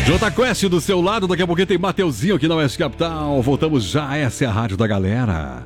Jota Quest do seu lado, daqui a pouquinho tem Mateuzinho aqui na Oeste Capital. Voltamos já, essa é a rádio da galera.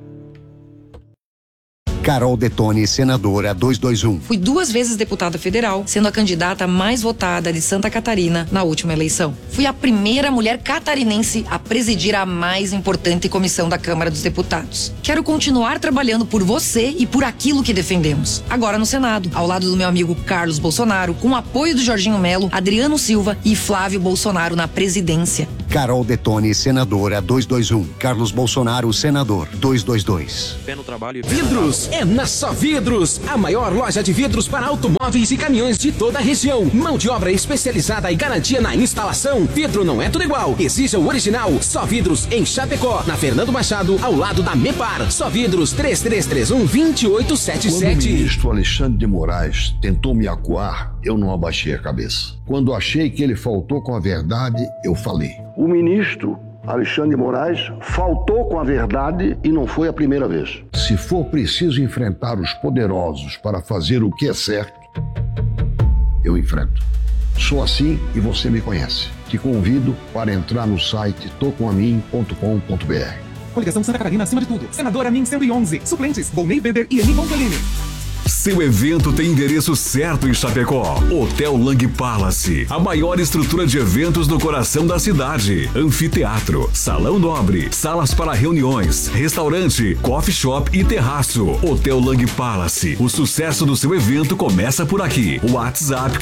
Carol Detoni, senadora 221. Fui 2 vezes deputada federal, sendo a candidata mais votada de Santa Catarina na última eleição. Fui a primeira mulher catarinense a presidir a mais importante comissão da Câmara dos Deputados. Quero continuar trabalhando por você e por aquilo que defendemos. Agora no Senado, ao lado do meu amigo Carlos Bolsonaro, com o apoio do Jorginho Melo, Adriano Silva e Flávio Bolsonaro na presidência. Carol Detoni, senadora 221. Carlos Bolsonaro, senador 222. Pé no trabalho. Vidros é na Só Vidros, a maior loja de vidros para automóveis e caminhões de toda a região. Mão de obra especializada e garantia na instalação. Vidro não é tudo igual, exija o original. Só Vidros em Chapecó, na Fernando Machado, ao lado da Mepar. Só Vidros 3331-2877. Quando o ministro Alexandre de Moraes tentou me acuar, eu não abaixei a cabeça. Quando achei que ele faltou com a verdade, eu falei. O ministro Alexandre de Moraes faltou com a verdade e não foi a primeira vez. Se for preciso enfrentar os poderosos para fazer o que é certo, eu enfrento. Sou assim e você me conhece. Te convido para entrar no site tocomamin.com.br. Coligação Santa Catarina acima de tudo. Senadora Min 111. Suplentes: Volney Weber e Eni Pontalini. Seu evento tem endereço certo em Chapecó. Hotel Lang Palace, a maior estrutura de eventos no coração da cidade. Anfiteatro, salão nobre, salas para reuniões, restaurante, coffee shop e terraço. Hotel Lang Palace. O sucesso do seu evento começa por aqui. WhatsApp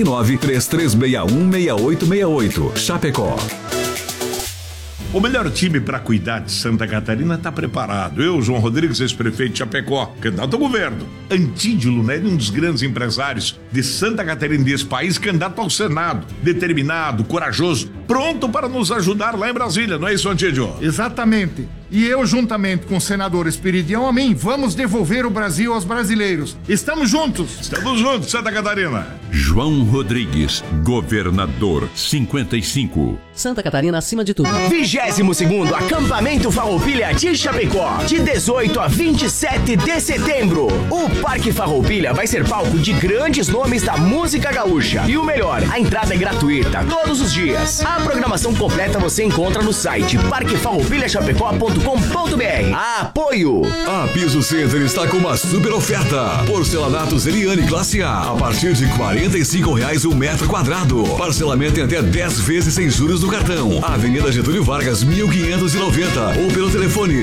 49-3361-6868. Chapecó. O melhor time para cuidar de Santa Catarina está preparado. Eu, João Rodrigues, ex-prefeito de Chapecó, candidato ao governo. Antídio Lunelli, um dos grandes empresários de Santa Catarina, desse país, candidato ao Senado. Determinado, corajoso, pronto para nos ajudar lá em Brasília, não é isso, Antídio? Exatamente. E eu, juntamente com o senador Esperidião Amin, vamos devolver o Brasil aos brasileiros. Estamos juntos! Estamos juntos, Santa Catarina! João Rodrigues, governador 55. Santa Catarina acima de tudo. 22º Acampamento Farroupilha de Chapecó, de 18 a 27 de setembro. O Parque Farroupilha vai ser palco de grandes nomes da música gaúcha. E o melhor, a entrada é gratuita todos os dias. A programação completa você encontra no site parquefarroupilhachapecó.com.br. Apoio! A Piso Center está com uma super oferta. Porcelanatos Eliane Classe A partir de R$45 um metro quadrado. Parcelamento em até 10 vezes sem juros do cartão. Avenida Getúlio Vargas, 1590. Ou pelo telefone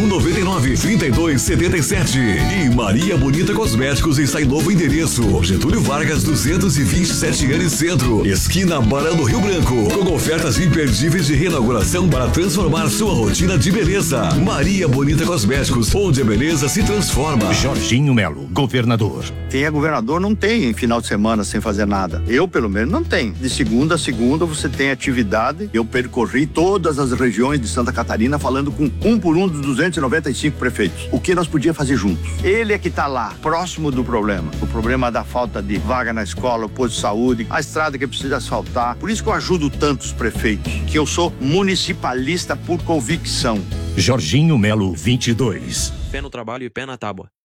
3199-3277. E Maria Bonita Cosméticos está em novo endereço. Getúlio Vargas, 227 anos Centro. Esquina Barão do Rio Branco. Com ofertas imperdíveis de reinauguração para transformar sua rotina de beleza. Maria Bonita Cosméticos, onde a beleza se transforma. Jorginho Melo, governador. Quem é governador não tem final de semana sem fazer nada. Eu, pelo menos, não tenho. De segunda a segunda você tem atividade. Eu percorri todas as regiões de Santa Catarina falando com um por um dos 295 prefeitos. O que nós podíamos fazer juntos? Ele é que está lá, próximo do problema. O problema da falta de vaga na escola, o posto de saúde, a estrada que precisa asfaltar. Por isso que eu ajudo tantos prefeitos, que eu sou municipalista por convicção. Jorginho Melo 22. Pé no trabalho e pé na tábua.